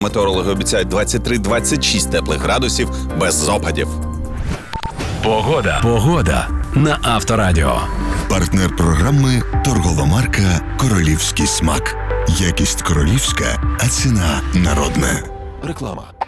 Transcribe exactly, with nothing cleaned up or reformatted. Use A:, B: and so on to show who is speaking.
A: Метеорологи обіцяють двадцять три - двадцять шість теплих градусів без опадів.
B: Погода. Погода на Авторадіо.
C: Партнер програми – торгова марка «Королівський смак». Якість королівська, а ціна народна.
D: Реклама.